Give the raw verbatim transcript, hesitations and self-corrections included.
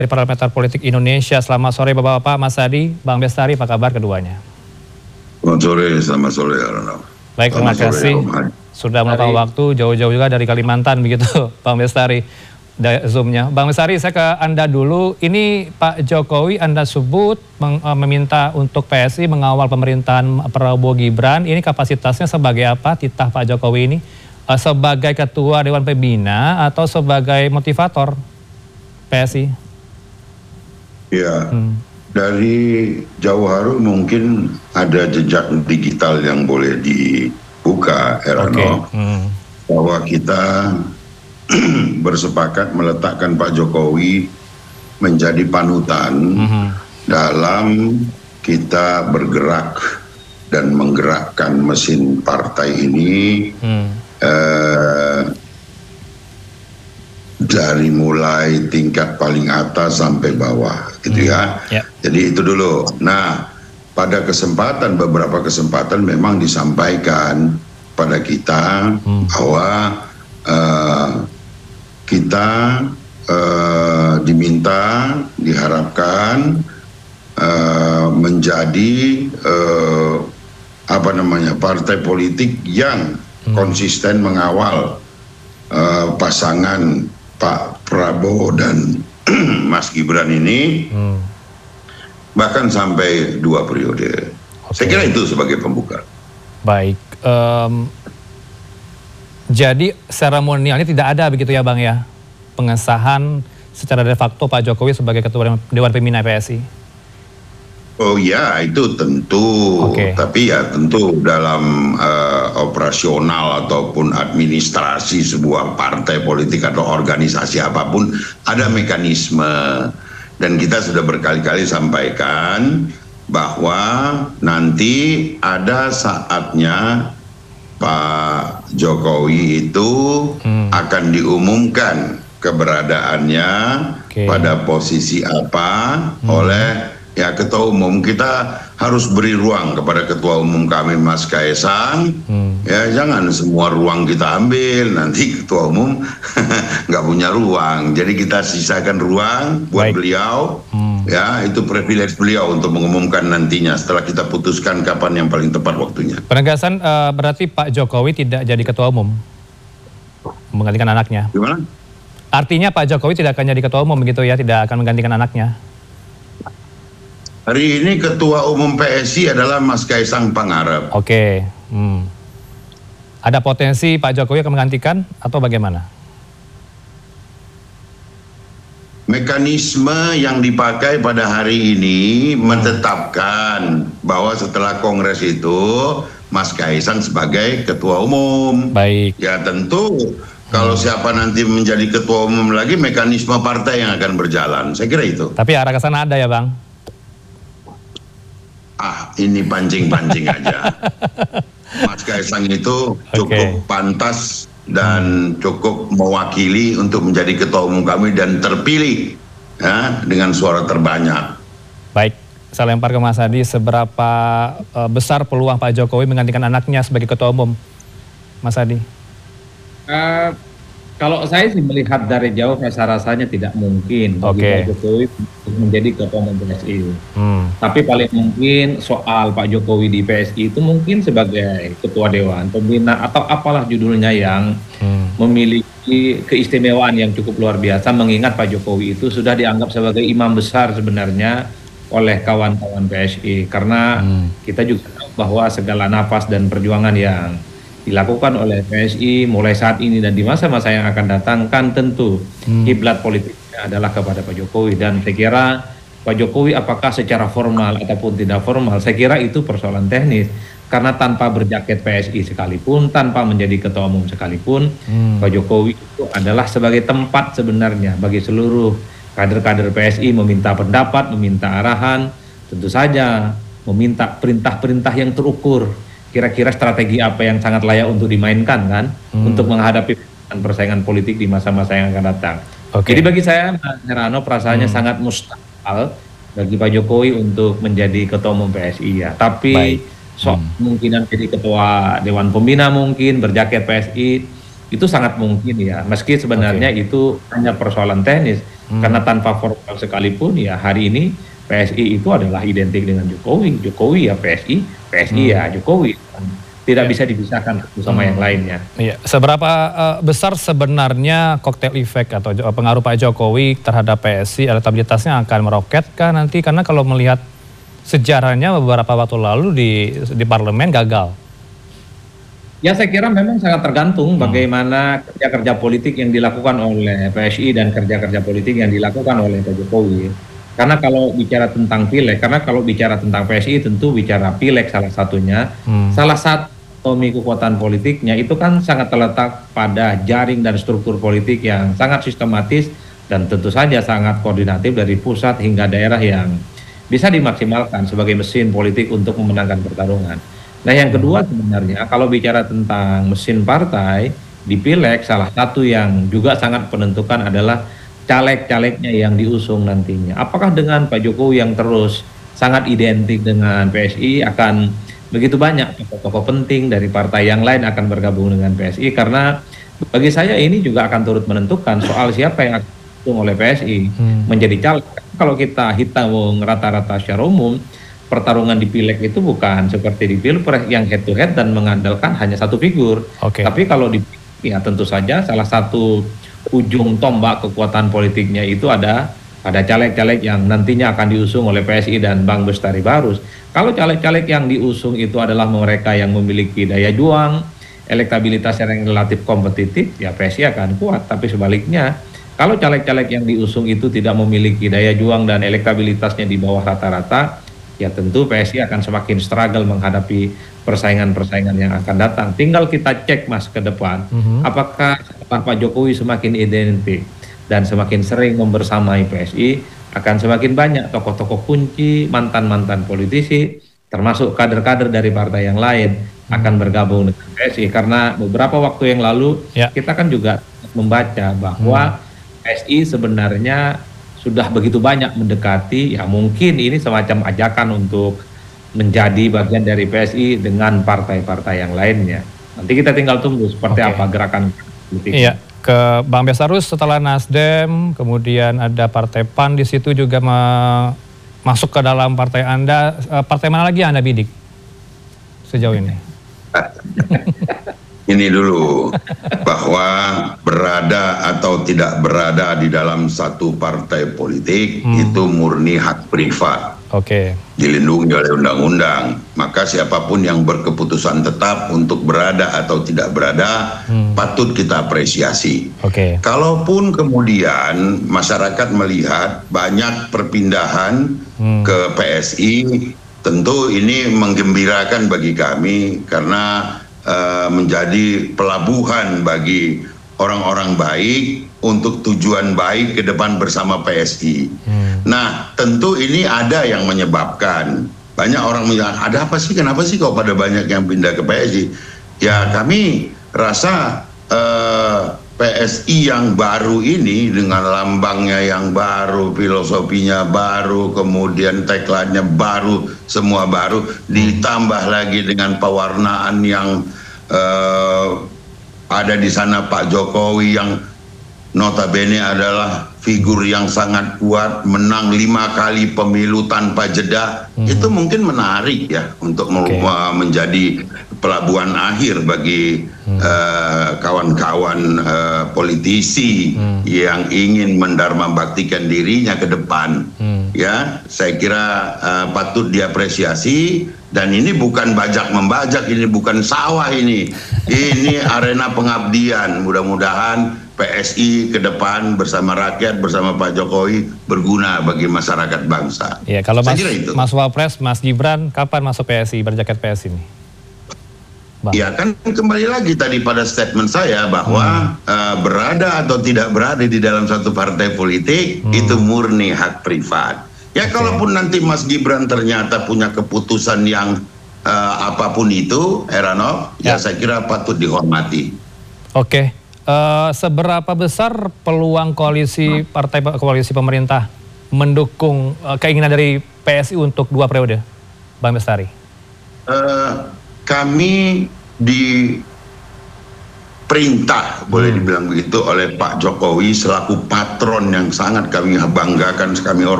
Dari Parameter Politik Indonesia. Selamat sore Bapak-Bapak, Mas Adi, Bang Bestari, apa kabar keduanya? Selamat sore, selamat sore Arnav. Baik, terima kasih sudah meluangkan waktu jauh-jauh juga dari Kalimantan begitu, Bang Bestari, Zoom-nya. Bang Bestari, saya ke Anda dulu. Ini Pak Jokowi Anda sebut meminta untuk P S I mengawal pemerintahan Prabowo Gibran. Ini kapasitasnya sebagai apa titah Pak Jokowi ini? Sebagai Ketua Dewan Pembina atau sebagai motivator P S I? Ya, hmm. dari jauh hari mungkin ada jejak digital yang boleh dibuka, Erano, okay. hmm. bahwa kita bersepakat meletakkan Pak Jokowi menjadi panutan hmm. dalam kita bergerak dan menggerakkan mesin partai ini hmm. eh, dari mulai tingkat paling atas sampai bawah, gitu hmm. ya. Yeah. Jadi itu dulu. Nah, pada kesempatan beberapa kesempatan memang disampaikan pada kita hmm. bahwa uh, kita uh, diminta, diharapkan uh, menjadi uh, apa namanya partai politik yang hmm. konsisten mengawal uh, pasangan Pak Prabowo dan Mas Gibran ini hmm. bahkan sampai dua periode. Okay. Saya kira itu sebagai pembuka. Baik. Um, jadi seremonialnya tidak ada begitu ya Bang ya? Pengesahan secara de facto Pak Jokowi sebagai Ketua Dewan Pembina P S I? Oh ya, itu tentu. Okay. Tapi ya tentu dalam uh, operasional ataupun administrasi sebuah partai politik atau organisasi apapun ada mekanisme. Dan kita sudah berkali-kali sampaikan bahwa nanti ada saatnya Pak Jokowi itu hmm. akan diumumkan keberadaannya okay. pada posisi apa hmm. oleh ya Ketua Umum. Kita harus beri ruang kepada Ketua Umum kami Mas Kaisang. Hmm. Ya jangan semua ruang kita ambil, nanti Ketua Umum nggak punya ruang. Jadi kita sisakan ruang buat Baik. beliau. Hmm. Ya itu privilege beliau untuk mengumumkan nantinya setelah kita putuskan kapan yang paling tepat waktunya. Penegasan uh, berarti Pak Jokowi tidak jadi Ketua Umum menggantikan anaknya. Gimana? Artinya Pak Jokowi tidak akan jadi Ketua Umum begitu ya, tidak akan menggantikan anaknya. Hari ini Ketua Umum P S I adalah Mas Kaisang Pangarep. Oke. Hmm. Ada potensi Pak Jokowi akan menggantikan atau bagaimana? Mekanisme yang dipakai pada hari ini hmm. menetapkan bahwa setelah Kongres itu Mas Kaisang sebagai Ketua Umum. Baik. Ya tentu hmm. kalau siapa nanti menjadi Ketua Umum lagi, mekanisme partai yang akan berjalan. Saya kira itu. Tapi arah ke sana ada ya Bang? Ah, ini pancing-pancing aja. Mas Kaisang itu cukup okay. pantas dan cukup mewakili untuk menjadi Ketua Umum kami dan terpilih ya, dengan suara terbanyak. Baik, saya lempar ke Mas Adi, seberapa uh, besar peluang Pak Jokowi menggantikan anaknya sebagai Ketua Umum? Mas Adi. Uh, Kalau saya sih melihat dari jauh, saya rasanya tidak mungkin bagi okay. Pak Jokowi menjadi Ketua Umum P S I. Hmm. Tapi paling mungkin soal Pak Jokowi di P S I itu mungkin sebagai Ketua Dewan Pembina atau apalah judulnya yang hmm. memiliki keistimewaan yang cukup luar biasa, mengingat Pak Jokowi itu sudah dianggap sebagai imam besar sebenarnya oleh kawan-kawan P S I. Karena hmm. kita juga tahu bahwa segala napas dan perjuangan yang dilakukan oleh P S I mulai saat ini dan di masa-masa yang akan datang kan tentu hmm. kiblat politiknya adalah kepada Pak Jokowi. Dan saya kira Pak Jokowi apakah secara formal ataupun tidak formal, saya kira itu persoalan teknis. Karena tanpa berjaket P S I sekalipun, tanpa menjadi Ketua Umum sekalipun, hmm. Pak Jokowi itu adalah sebagai tempat sebenarnya bagi seluruh kader-kader P S I meminta pendapat, meminta arahan, tentu saja meminta perintah-perintah yang terukur. Kira-kira strategi apa yang sangat layak untuk dimainkan kan hmm. untuk menghadapi persaingan politik di masa-masa yang akan datang. Okay. Jadi bagi saya, Mas Herano, perasaannya hmm. sangat mustahil bagi Pak Jokowi untuk menjadi Ketua Umum P S I ya. Tapi sok hmm. kemungkinan jadi Ketua Dewan Pembina mungkin berjaket P S I itu sangat mungkin ya, meski sebenarnya okay. itu hanya persoalan teknis, hmm. karena tanpa formal sekalipun ya hari ini P S I itu adalah identik dengan Jokowi, Jokowi ya P S I, P S I hmm. ya Jokowi, tidak ya. bisa dipisahkan satu sama hmm. yang lainnya. Iya. Seberapa uh, besar sebenarnya koktail efek atau pengaruh Pak Jokowi terhadap P S I, elektabilitasnya akan meroket kan nanti, karena kalau melihat sejarahnya beberapa waktu lalu di di parlemen gagal. Ya saya kira memang sangat tergantung hmm. bagaimana kerja-kerja politik yang dilakukan oleh P S I dan kerja-kerja politik yang dilakukan oleh Pak Jokowi. Karena kalau bicara tentang pileg, karena kalau bicara tentang P S I tentu bicara pileg salah satunya. Hmm. Salah satu kekuatan politiknya itu kan sangat terletak pada jaring dan struktur politik yang sangat sistematis dan tentu saja sangat koordinatif dari pusat hingga daerah yang bisa dimaksimalkan sebagai mesin politik untuk memenangkan pertarungan. Nah yang kedua sebenarnya kalau bicara tentang mesin partai di pileg, salah satu yang juga sangat menentukan adalah caleg-calegnya yang diusung nantinya. Apakah dengan Pak Jokowi yang terus sangat identik dengan P S I akan begitu banyak tokoh-tokoh penting dari partai yang lain akan bergabung dengan P S I, karena bagi saya ini juga akan turut menentukan soal siapa yang akan diusung oleh P S I hmm. menjadi caleg. Kalau kita hitung rata-rata secara umum, pertarungan di pileg itu bukan seperti di pilpres yang head to head dan mengandalkan hanya satu figur. Okay. Tapi kalau di ya tentu saja salah satu ujung tombak kekuatan politiknya itu ada ada caleg-caleg yang nantinya akan diusung oleh P S I dan Bang Bestari Barus. Kalau caleg-caleg yang diusung itu adalah mereka yang memiliki daya juang, elektabilitas yang relatif kompetitif, ya P S I akan kuat. Tapi sebaliknya, kalau caleg-caleg yang diusung itu tidak memiliki daya juang dan elektabilitasnya di bawah rata-rata, ya tentu P S I akan semakin struggle menghadapi persaingan-persaingan yang akan datang. Tinggal kita cek Mas ke depan, mm-hmm. apakah Pak Jokowi semakin identik dan semakin sering membersamai P S I, akan semakin banyak tokoh-tokoh kunci, mantan-mantan politisi, termasuk kader-kader dari partai yang lain mm-hmm. akan bergabung dengan P S I. Karena beberapa waktu yang lalu yeah. kita kan juga membaca bahwa mm-hmm. P S I sebenarnya sudah begitu banyak mendekati, ya mungkin ini semacam ajakan untuk menjadi bagian dari P S I dengan partai-partai yang lainnya. Nanti kita tinggal tunggu seperti okay. apa gerakan politik. Iya, ke Bang Besarus setelah Nasdem, kemudian ada Partai P A N di situ juga ma masuk ke dalam partai Anda. Partai mana lagi yang Anda bidik sejauh ini? Ini dulu, bahwa berada atau tidak berada di dalam satu partai politik hmm. itu murni hak privat. Oke. Okay. Dilindungi oleh undang-undang. Maka siapapun yang berkeputusan tetap untuk berada atau tidak berada hmm. patut kita apresiasi. Oke. Okay. Kalaupun kemudian masyarakat melihat banyak perpindahan hmm. ke P S I, tentu ini menggembirakan bagi kami karena Uh, menjadi pelabuhan bagi orang-orang baik untuk tujuan baik ke depan bersama P S I. Hmm. Nah, tentu ini ada yang menyebabkan banyak orang bilang, ada apa sih, kenapa sih kok pada banyak yang pindah ke P S I? Ya kami rasa uh, P S I yang baru ini dengan lambangnya yang baru, filosofinya baru, kemudian tagline-nya baru, semua baru, ditambah lagi dengan pewarnaan yang uh, ada di sana Pak Jokowi yang notabene adalah figur yang sangat kuat, menang lima kali pemilu tanpa jeda, hmm. itu mungkin menarik ya untuk okay. menjadi pelabuhan akhir bagi kawan-kawan hmm. uh, uh, politisi hmm. yang ingin mendharmabaktikan dirinya ke depan. Hmm. Ya, saya kira uh, patut diapresiasi, dan ini bukan bajak membajak, ini bukan sawah ini, ini arena pengabdian. Mudah-mudahan P S I ke depan bersama rakyat, bersama Pak Jokowi berguna bagi masyarakat bangsa. Ya, kalau Mas, Mas Wapres, Mas Gibran, kapan masuk P S I, berjaket P S I ini? Bang. Ya kan kembali lagi tadi pada statement saya bahwa hmm. uh, berada atau tidak berada di dalam satu partai politik hmm. itu murni hak privat. Ya okay. Kalaupun nanti Mas Gibran ternyata punya keputusan yang uh, apapun itu, Heranov, ya. ya saya kira patut dihormati. Oke. Okay. Uh, seberapa besar peluang koalisi partai koalisi pemerintah mendukung uh, keinginan dari P S I untuk dua periode, Bang Bestari? Uh, kami di perintah, boleh dibilang begitu, oleh Pak Jokowi selaku patron yang sangat kami banggakan, kami hormati.